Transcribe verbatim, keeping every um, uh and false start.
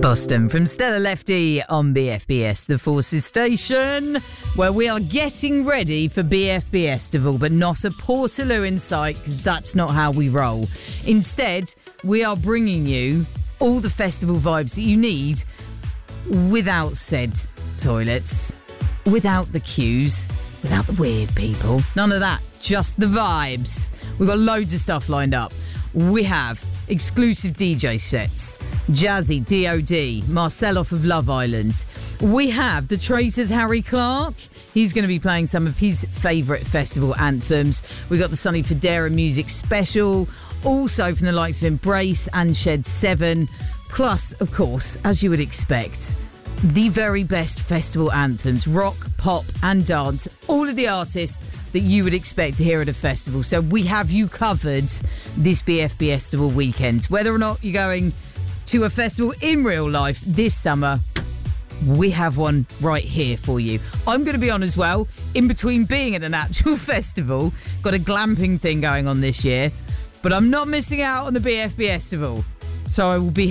Boston from Stella Lefty on B F B S, the Forces Station, where we are getting ready for B F B Estival, but not a Portaloo in sight, because that's not how we roll. Instead, we are bringing you all the festival vibes that you need without said toilets, without the queues, without the weird people. None of that, just the vibes. We've got loads of stuff lined up. We have exclusive D J sets, Jazzy, D O D, Marcel off of Love Island. We have the Traitors' Harry Clark. He's going to be playing some of his favourite festival anthems. We've got the Sonny Fodera Music Special, also from the likes of Embrace and Shed seven. Plus, of course, as you would expect, the very best festival anthems, rock, pop and dance. All of the artists that you would expect to hear at a festival. So we have you covered this B F B Festival weekend. Whether or not you're going to a festival in real life this summer, we have one right here for you. I'm going to be on as well, in between being at an actual festival. Got a glamping thing going on this year, but I'm not missing out on the B F B Festival. So I will be